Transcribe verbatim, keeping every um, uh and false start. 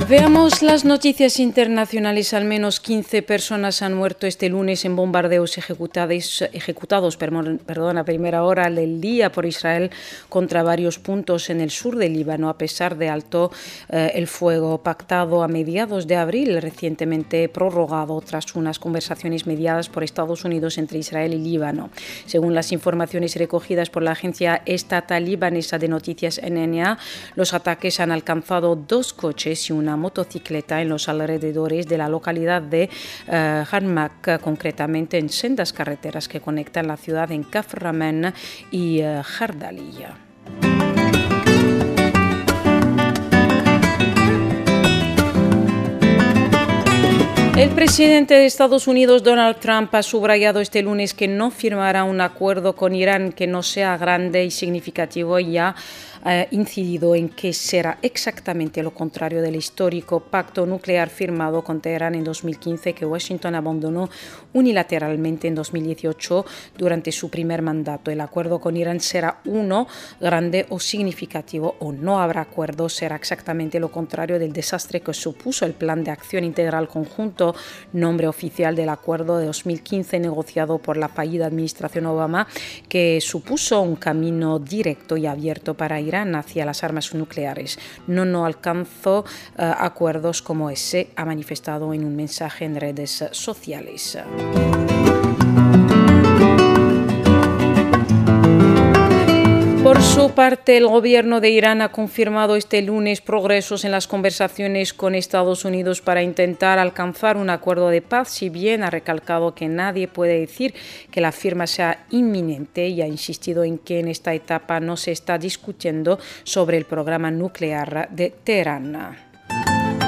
Veamos las noticias internacionales. Al menos quince personas han muerto este lunes en bombardeos ejecutados, ejecutados perdón, a primera hora del día por Israel contra varios puntos en el sur del Líbano, a pesar de alto eh, el fuego pactado a mediados de abril, recientemente prorrogado tras unas conversaciones mediadas por Estados Unidos entre Israel y Líbano. Según las informaciones recogidas por la agencia estatal libanesa de noticias N N A, los ataques han alcanzado dos coches y una motocicleta en los alrededores de la localidad de uh, Hanmak, concretamente en sendas carreteras que conectan la ciudad en Kafr Ramen y uh, Jardaliya. El presidente de Estados Unidos, Donald Trump, ha subrayado este lunes que no firmará un acuerdo con Irán que no sea grande y significativo y ha eh, incidido en que será exactamente lo contrario del histórico pacto nuclear firmado con Teherán en dos mil quince que Washington abandonó unilateralmente en dos mil dieciocho durante su primer mandato. El acuerdo con Irán será uno grande o significativo o no habrá acuerdo, será exactamente lo contrario del desastre que supuso el Plan de Acción Integral Conjunto, nombre oficial del acuerdo de dos mil quince negociado por la fallida administración Obama, que supuso un camino directo y abierto para Irán hacia las armas nucleares. No, no alcanzó uh, acuerdos como ese, ha manifestado en un mensaje en redes sociales. Por su parte, el gobierno de Irán ha confirmado este lunes progresos en las conversaciones con Estados Unidos para intentar alcanzar un acuerdo de paz, si bien ha recalcado que nadie puede decir que la firma sea inminente y ha insistido en que en esta etapa no se está discutiendo sobre el programa nuclear de Teherán.